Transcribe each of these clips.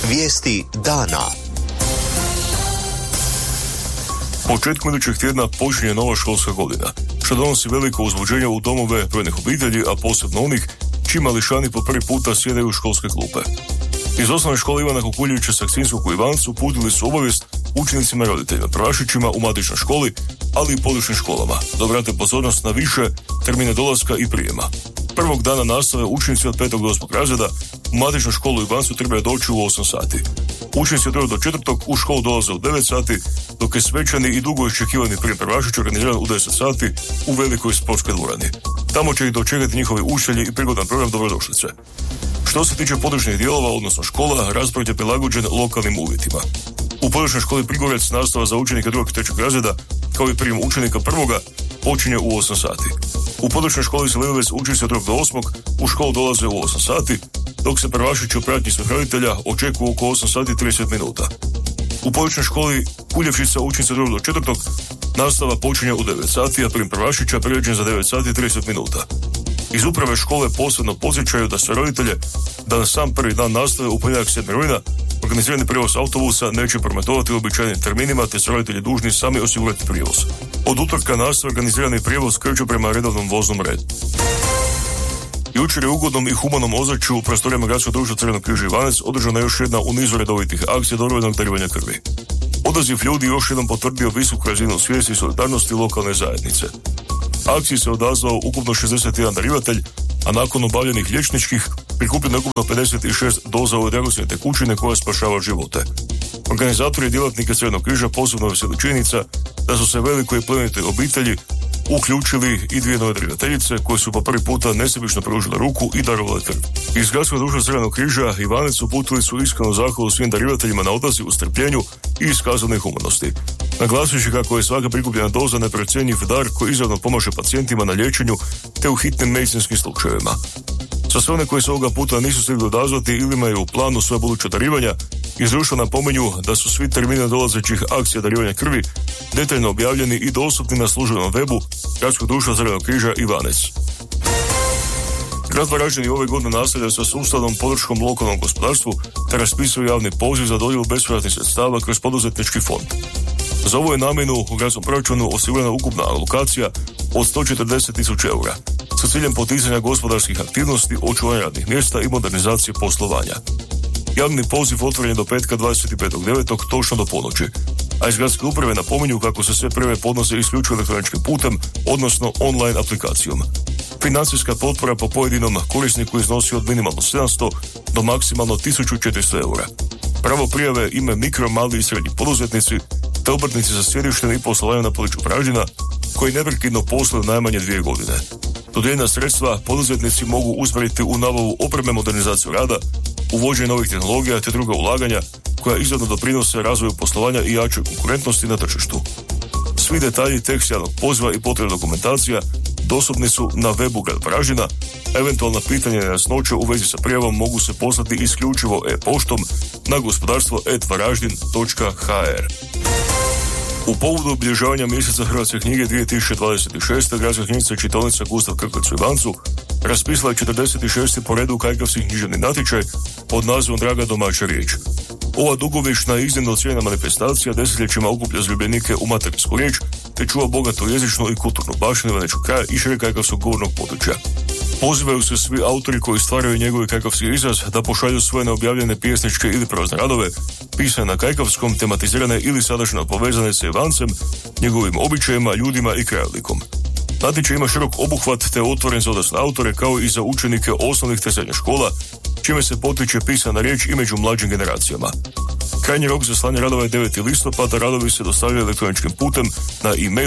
Vijesti dana. Početkom idućeg tjedna počinje nova školska godina, što donosi veliko uzbuđenje u domove brojnih obitelji, a posebno onih čiji mališani po prvi puta sjedaju u školske klupe. Iz osnovne škole Ivana Kukuljevića Sakcinskog u Ivancu uputili su obavijest učenicima i roditeljima, prvašićima u matičnoj školi, ali i područnim školama, da obrate pozornost na više termine dolaska i prijema. Prvog dana nastave učenici od 5. do 8. razreda u matičnu školu u Ivancu trebaju doći u 8 sati. Učenici od 1. do 4. u školu dolaze u 9 sati, dok je svečani i dugo iščekivani prijem prvašića organiziran u 10 sati u velikoj sportskoj dvorani. Tamo će ih dočekati njihovi učitelji i prigodan program dobrodošlice. Što se tiče područnih dijelova, odnosno škola, raspored je prilagođen lokalnim uvjetima. U područnoj školi Prigorec nastava za učenike 2. i 3. razreda, kao i prijem učenika 1. počinje u 8 sati. U područnoj školi Selivovec učenici od 2. do 8. u školu dolaze u 8 sati, dok se prvašići u pratnji svih roditelja očekuju oko 8 sati i 30 minuta. U područnoj školi Kuljevšica učenici od 2. do 4. nastava počinje u 9 sati, a prijem prvašića priređen za 9 sati i 30 minuta. Iz uprave škole posebno podsjećaju da sve roditelje da na sam prvi dan nastave u ponedjeljak 7. rujna organizirani prijevoz autobusa neće prometovati u običajnim terminima, te su roditelji dužni sami osigurati prijevoz. Od utorka nastave organizirani prijevoz kreću prema redovnom voznom redu. Jučer je u ugodnom i humanom ozračju u prostorijama Gradskog društva Crvenog križa Ivanec održana još jedna u nizu redovitih akcija dobrovoljnog darivanja krvi. Odaziv ljudi još jednom potvrdio visoku razinu svijesti i solidarnosti lokalne zajednice. Akciji se odazvao ukupno 61 darivatelj, a nakon obavljenih liječničkih prikupljeno je ukupno 56 doza ove dragocjene tekućine koja spašava živote. Organizatori i djelatnike Crvenog križa posebno veseli činjenica da su se velikoj i plemenitoj obitelji uključili i dvije nove darivateljice koje su po prvi puta nesebično pružile ruku i darovale krv. Iz Gradskog društva Crvenog križa Ivanec uputili su iskrenu zahvalu svim darivateljima na odazivu, strpljenju i iskazanoj humanosti. Naglasivši kako je svaka prikupljena doza neprocjenjiv dar koji izravno pomaže pacijentima na liječenju te u hitnim medicinskim slučajevima. Za sve one koji se ovoga puta nisu stigli odazvati ili imaju u planu svoje buduće darivanja, iz društva napominju da su svi termini dolazećih akcija darivanja krvi detaljno objavljeni i dostupni na službenom webu Gradskog društva Crvenog križa Ivanec. Grad Varaždin ove godine nastavlja sa sustavnom podrškom lokalnom gospodarstvu te raspisuje javni poziv za dodjelu bespovratnih sredstava kroz poduzetnički fond. Za ovu je namjenu u gradskom proračunu osigurana ukupna alokacija od 140.000 eura sa ciljem poticanja gospodarskih aktivnosti, očuvanja radnih mjesta i modernizacije poslovanja. Javni poziv otvoren je do petka 25.9. točno do ponoći, a iz gradske uprave napominju kako se sve prijave podnose isključivo elektroničkim putem, odnosno online aplikacijom. Financijska potpora po pojedinom korisniku iznosi od minimalno 700 do maksimalno 1400 eura. Pravo prijave ime mikro, mali i srednji poduzetnici te obrtnici sa sjedištem i poslovanjem na području Varaždina koji neprekidno posluju najmanje 2 godine. Dodijeljena sredstva poduzetnici mogu usmjeriti u nabavu opreme, modernizaciju rada, uvođenje novih tehnologija te druga ulaganja koja izravno doprinose razvoju poslovanja i jačoj konkurentnosti na tržištu. Svi detalji, tekst javnog poziva i potrebna dokumentacija dostupni su na webu grada Varaždina. Eventualna pitanja i nejasnoće u vezi sa prijavom mogu se poslati isključivo e-poštom na gospodarstvo@varaždin.hr. U povodu obilježavanja mjeseca Hrvatske knjige 2026. Gradska knjižnica i čitaonica Gustav Krklec u Ivancu raspisala je 46. po redu kajkavski književni natječaj pod nazivom Draga domaća riječ. Ova dugovječna i iznimno cijenjena manifestacija desetljećima okuplja zaljubljenike u materinsku riječ te čuva bogatu jezičnu i kulturnu baštinu Ivanečkog kraja i šireg kajkavskog govornog područja. Pozivaju se svi autori koji stvaraju njegovi kajkavski izraz da pošalju svoje neobjavljene pjesničke ili prozne radove, pisane na kajkavskom, tematizirane ili sadašnjo povezane sa Ivancem, njegovim običajima, ljudima i krajolikom. Natječaj ima širok obuhvat te otvoren za odrasle autore kao i za učenike osnovnih te srednjih škola, čime se potiče pisana riječ i među mlađim generacijama. Krajnji rok za slanje radova je 9. listopada, radovi se dostavljaju elektroničkim putem na e-mail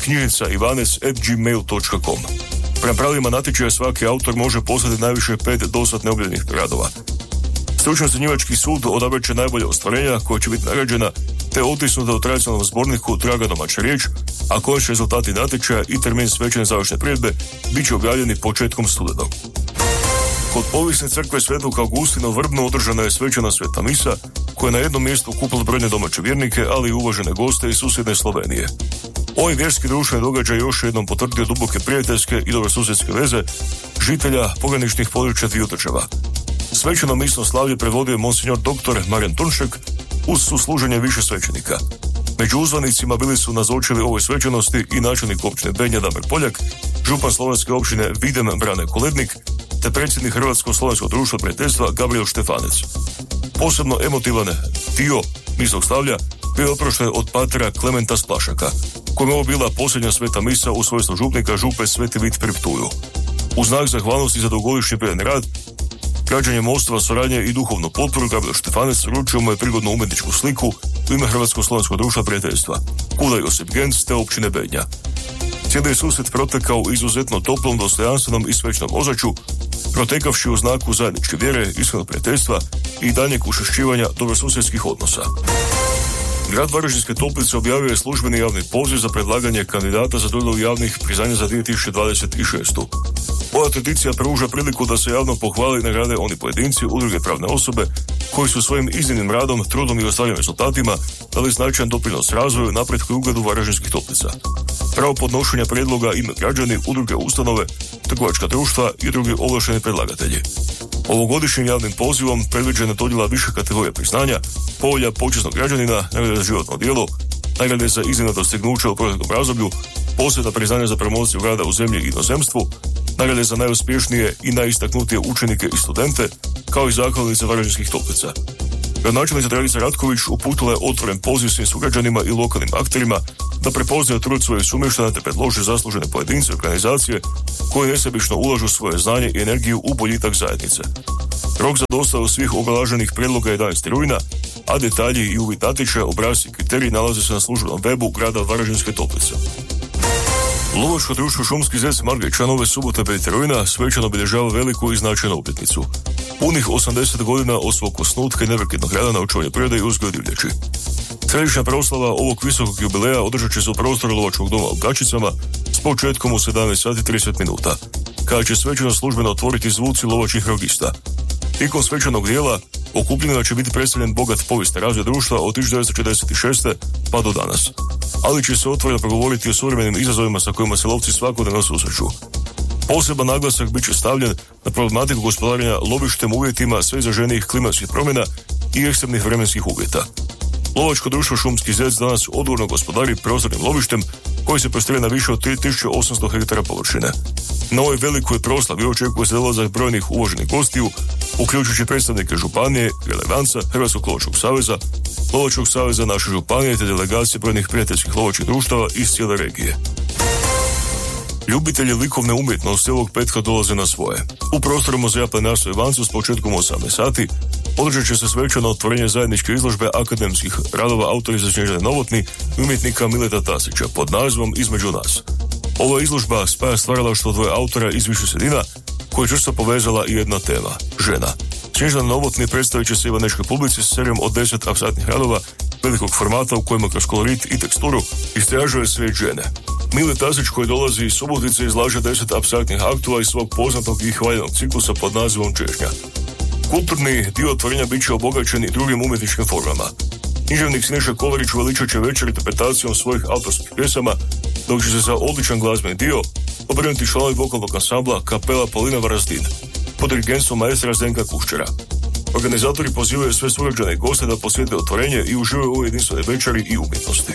knjižnicaivanec@gmail.com. Prema pravilima natječaja svaki autor može poslati najviše 5 dosad neobjavljenih radova. Stručno-ocjenjivački sud odabrat će najbolje ostvarenja koja će biti nagrađena te otisnuta u tradicionalnom zborniku Draga domaća riječ, a konačni rezultati natječaja i termin svečane završne priredbe bit će objavljeni početkom studenog. Kod povijesne crkve Svetog Augustina u Vrbnu održana je svečana sveta misa koja je na jednom mjestu okupila brojne domaće vjernike, ali i uvažene goste iz susjedne Slovenije. Ovaj vjerski društveni događaj još jednom potvrdio duboke prijateljske i dobrosusjedske veze žitelja pograničnih područja dviju država. Svečano misno slavlje predvodio monsignor dr. Marijan Tunšek uz susluženje više svećenika. Među uzvanicima bili su nazočili ovoj svečanosti i načelnik općine Bednja Damir Poljak, župan slovenske općine Videm Brane Kolednik, te predsjednik Hrvatsko-slovenskog društva prijateljstva Gabriel Štefanec. Posebno emotivan dio misnog slavlja bio oprošten od patera Klementa Splašaka, kojem je ovo bila posljednja sveta misa u svojstvu župnika župe Sveti Vit pri Ptuju. U znak zahvalnosti za dugogodišnji predan rad, građenje mostova suradnje i duhovnu potporu, Gabriel Štefanec uručio mu je prigodnu umjetničku sliku u ime Hrvatsko-slovenskog društva prijateljstva, Kuda Josip Genc te općine Bednja. Cijeli je susret protekao u izuzetno toplom, dostojanstvenom i svećnom ozračju, protekavši u znaku zajedničke vjere, iskrenog prijateljstva i daljnjeg učvršćivanja dobrosusjedskih odnosa. Grad Varaždinske Toplice objavio je službeni javni poziv za predlaganje kandidata za dodjelu javnih priznanja za 2026. Ova tradicija pruža priliku da se javno pohvali i nagrade oni pojedinci, udruge pravne osobe koji su svojim iznimnim radom, trudom i ostalim rezultatima dali značajan doprinos razvoju, napretku i ugledu Varaždinskih Toplica. Pravo podnošenja prijedloga imaju građani, udruge, ustanove, trgovačka društva i drugi ovlašteni predlagatelji. Ovogodišnjim javnim pozivom predviđena dodjela više kategorija priznanja, povelja počasnog građanina, nagrade za životno djelo, nagrade za iznimna dostignuća u proteklom razdoblju, posebna priznanja za promociju rada u zemlji i inozemstvu, nagrade za najuspješnije i najistaknutije učenike i studente, kao i zahvalnice Varaždinskih Toplica. Gradonačelnica Dragica Ratković uputila je otvoren poziv svim sugrađanima i lokalnim akterima da prepoznaju trud svojih sumještana te predlože zaslužene pojedince i organizacije koje nesebično ulažu svoje znanje i energiju u boljitak zajednice. Rok za dostavu svih obrazloženih prijedloga je 11. rujna, a detalji i uvid natječaja, obrasci i kriteriji nalaze se na službenom webu grada Varaždinske Toplice. Lovačko društvo Šumski zec Margeća ove subote 5. rujna svečano obilježava veliku i značajnu obljetnicu. Punih 80 godina od svog osnutka i neprekidnog rada na očuvanju prirode i uzgoju divljači. Središnja proslava ovog visokog jubileja održat će se u prostoru Lovačkog doma u Gačicama s početkom u 17:30, kada će svečano službeno otvoriti zvuci lovačkih rogista. Tijekom svečanog dijela okupljenima će biti predstavljen bogat povijesni razvoj društva od 1946. pa do danas, ali će se otvoreno progovoriti o suvremenim izazovima sa kojima se lovci svakodnevno susreću. Poseban naglasak bit će stavljen na problematiku gospodarenja lovištem uvjetima sve izraženijih klimatskih promjena i ekstremnih vremenskih uvjeta. Lovačko društvo Šumski zec danas odgovorno gospodari prostornim lovištem koji se prostire na više od 3800 hektara površine. Na ovoj velikoj proslavi očekuje se dolazak brojnih uvaženih gostiju, uključujući predstavnike županije, relevanca, Hrvatskog lovačkog saveza, Lovačkog saveza naše županije te delegacije brojnih prijateljskih lovačkih društava iz cijele regije. Ljubitelji likovne umjetnosti ovog petka dolaze na svoje. U prostoru muzeja Plenarstva Ivancu s početkom 18 sati održat će se svečano otvorenje zajedničke izložbe akademskih radova autorice Snježane Novotny i umjetnika Mileta Tasića pod nazivom Između nas. Ova izložba spaja stvaralaštvo dvoje autora iz više sredina koje čvrsto povezala i jedna tema – žena. Snježana Novotny predstavit će se ivanečkoj publici s serijom od 10 apstraktnih radova velikog formata u kojima kroz kolorit i teksturu istražuje svijet žene. Mile Tasić koji dolazi iz Subotice izlaže 10 apstraktnih aktova iz svog poznatog i hvaljenog ciklusa pod nazivom Češnja. Kulturni dio otvorenja bit će obogaćen i drugim umjetničkim formama. Književnik Siniša Kovarić uveličat će večer interpretacijom svojih autorskih pjesama, dok će se za odličan glazbeni dio obrinuti članovi vokalnog ansambla Kapela Polina Varazdin pod dirigenstvom maestra Zdenka Kuščera. Organizatori pozivaju sve sugrađane i goste da posjete otvorenje i uživaju u jedinstvenoj večeri i umjetnosti.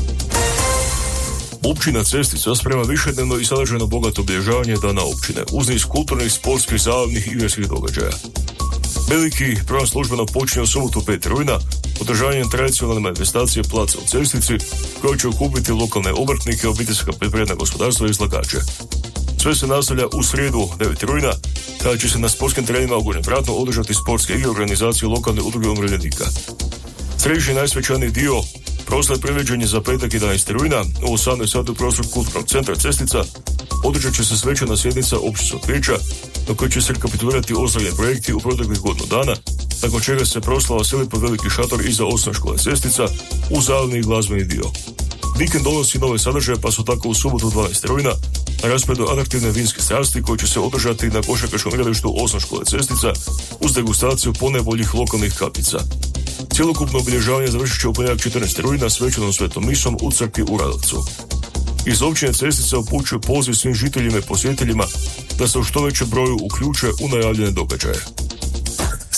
Općina Cestica sprema višednevno i sadržajno bogato obilježavanje dana općine, uz niz kulturnih, sportskih, zabavnih i vjerskih događaja. Veliki program službeno počinje u subotu 5. rujna održavanjem tradicionalne manifestacije Placa u Cestici, koja će okupiti lokalne obrtnike, obiteljska poljoprivredna gospodarstva i izlagače. Sve se nastavlja u srijedu 9. rujna, kada će se na sportskim terenima u Gornjem Vratnu održati sportske igre organizacije lokalne udruge umirovljenika. Središnji najsvečaniji dio proslav predviđen je za petak 11. rujna u 18 sati u prostoru Kulturnog centra Cestica. Održat će se svečana sjednica općinskog vijeća na kojoj će se rekapitulirati ostvareni projekti u proteklih godinu dana, nakon čega se proslava seli pod veliki šator iza osnovne škole Cestica u zabavni i glazbeni dio. Vikend donosi nove sadržaje, pa su tako u subotu 12. rujna na rasporedu atraktivne vinske strasti koji će se održati na košarkaškom igralištu osnovne škole Cestica uz degustaciju ponajboljih lokalnih kapica. Cjelokupno obilježavanje završit će u ponedjeljak 14. rujna svečanom svetom misom u crkvi u Radovcu. Iz općine Cestica upućuje poziv svim žiteljima i posjetiteljima da se u što većem broju uključe u najavljene događaje.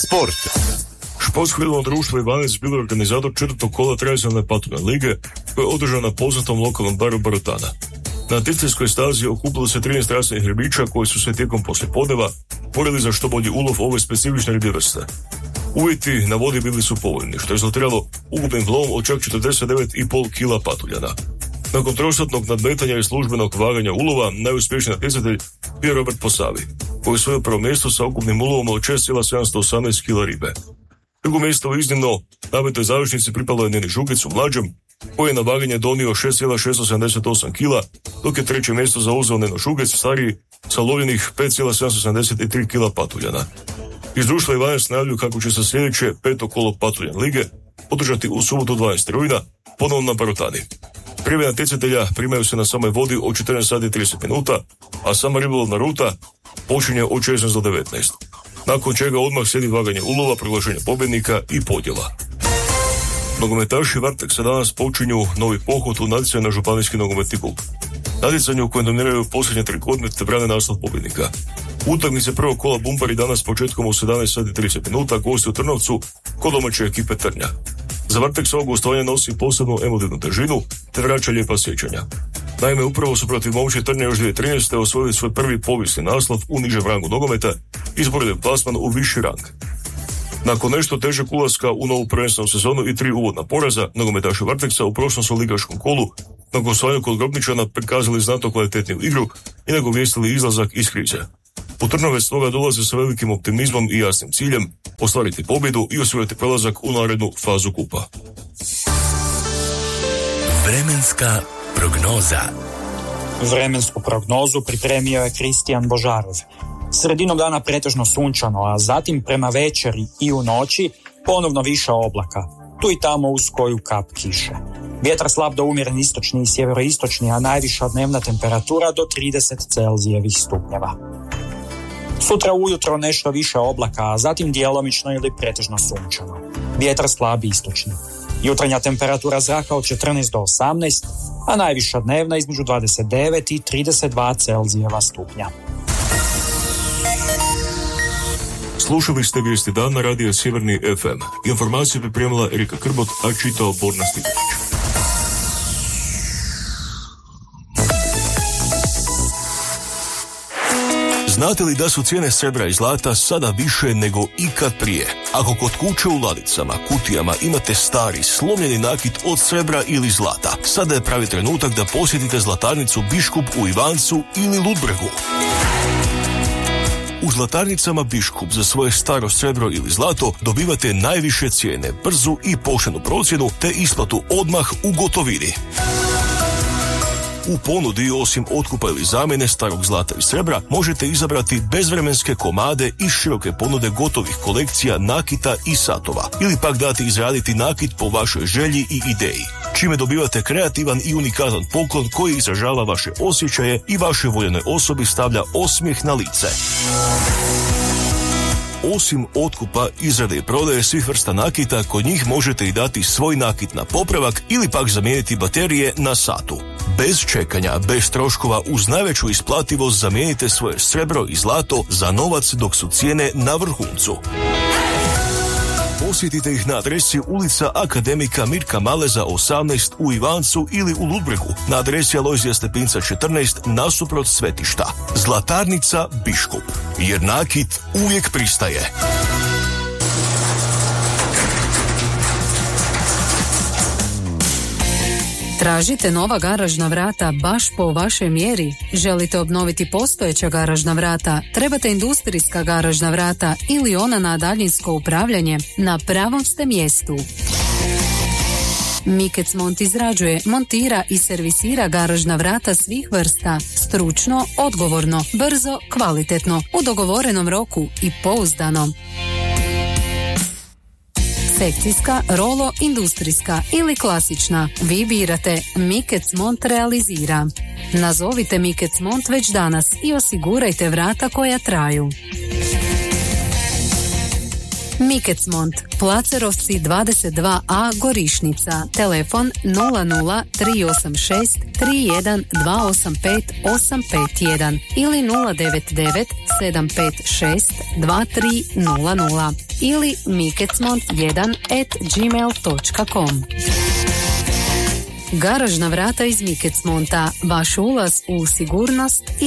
Sport. Športsko ribolovno društvo Ivanec bilo je organizator 4. kola tradicionalne patuljne lige koja je održana na poznatom lokalnom baru Barotana. Na natjecateljskoj stazi okupilo se 13 rasnih ribiča koji su se tijekom poslijepodneva borili za što bolji ulov ove specifične riblje vrste. Uvjeti na vodi bili su povoljni, što je rezultiralo ukupnim lovom od čak 49,5 kila patuljana. Nakon trosatnog nadmetanja i službenog vaganja ulova, najuspješniji natjecatelj bio Robert Posavi, koji je osvojio prvo mjesto sa ukupnim ulovom od 6,718 kila ribe. Drugo mjesto u iznimno nametoj završnici pripalo je Neni Žukicu mlađem, koji je na vaganje donio 6,678 kila, dok je treće mjesto zauzeo Neno Žugec stariji sa lovljenih 5,773 kila patuljana. Iz društva Ivanec najavljuju kako će se sljedeće 5. kolo patuljane lige održati u subotu 12. rujna, ponovno na Barotani. Prijave natjecatelja primaju se na samoj vodi od 14 sati i 30 minuta, a sama ribolovna ruta počinje od 16 do 19. Nakon čega odmah slijedi vaganje ulova, proglašenje pobjednika i podjela. Nogometaši Varteksa danas počinju novi pohod u natjecanje na županijski nogometni klub. Natjecanje u kojem dominiraju posljednje 3 godine te brane naslov pobjednika. Utakmice prvog kola Bumbari danas početkom u 17 sati i 30 minuta gosti u Trnovcu kod domaće ekipe Trnja. Za Varteks ovog gostovanja nosi posebnu emotivnu težinu te vraća lijepa sjećanja. Naime, upravo su protiv momčije Trnja još 2013. osvojili svoj prvi povijesni naslov u nižem rangu nogometa i izborili plasman u viši rang. Nakon nešto težeg ulaska u novu prvenstvenu sezonu i 3 uvodna poraza, nogometaši Varteksa u prošlom su ligaškom kolu na gostovanju kod Grobničana prikazali znatno kvalitetniju igru i nagovijestili izlazak iz krize. U Trnovec stoga dolaze sa velikim optimizmom i jasnim ciljem ostvariti pobjedu i osigurati prelazak u narednu fazu kupa. Vremenska prognoza. Vremensku prognozu pripremio je Kristijan Božarov. Sredinom dana pretežno sunčano, a zatim prema večeri i u noći ponovno više oblaka. Tu i tamo uz koju kap kiše. Vjetar slab do umjeren istočni i sjeveroistočni, a najviša dnevna temperatura do 30 Celzijevih stupnjeva. Sutra ujutro nešto više oblaka, a zatim djelomično ili pretežno sunčano. Vjetar slab istočni. Jutarnja temperatura zraka od 14 do 18, a najviša dnevna između 29 i 32 Celzijeva stupnja. Slušali ste vijesti dan na radio Sjeverni FM. Informaciju pripremila Erika Krbot, a čitao Borna Stipetić. Znate li da su cijene srebra i zlata sada više nego ikad prije? Ako kod kuće u ladicama, kutijama imate stari, slomljeni nakit od srebra ili zlata, sada je pravi trenutak da posjetite zlatarnicu Biškup u Ivancu ili Ludbregu. U zlatarnicama Biškup za svoje staro srebro ili zlato dobivate najviše cijene, brzu i poštenu procjenu te isplatu odmah u gotovini. U ponudi, osim otkupa ili zamjene starog zlata i srebra, možete izabrati bezvremenske komade iz široke ponude gotovih kolekcija nakita i satova, ili pak dati izraditi nakit po vašoj želji i ideji, čime dobivate kreativan i unikatan poklon koji izražava vaše osjećaje i vašoj voljenoj osobi stavlja osmijeh na lice. Osim otkupa, izrade i prodaje svih vrsta nakita, kod njih možete i dati svoj nakit na popravak ili pak zamijeniti baterije na satu. Bez čekanja, bez troškova, uz najveću isplativost zamijenite svoje srebro i zlato za novac dok su cijene na vrhuncu. Posjetite ih na adresi ulica Akademika Mirka Maleza 18 u Ivancu ili u Ludbregu, na adresi Alojzija Stepinca 14 nasuprot svetišta. Zlatarnica Biškup, jer nakit uvijek pristaje. Tražite nova garažna vrata baš po vašoj mjeri? Želite obnoviti postojeća garažna vrata? Trebate industrijska garažna vrata ili ona na daljinsko upravljanje? Na pravom ste mjestu. Mikecmont izrađuje, montira i servisira garažna vrata svih vrsta, stručno, odgovorno, brzo, kvalitetno, u dogovorenom roku i pouzdano. Sekcijska, rolo, industrijska ili klasična. Vi birate. Mikecmont realizira. Nazovite Mikecmont već danas i osigurajte vrata koja traju. Mikecmont, Placerovci 22a Gorišnica, telefon 00 386 31 285 851 ili 099 756 2300 ili mikecmont1@gmail.com. Garažna vrata iz Mikecmonta, vaš ulaz u sigurnost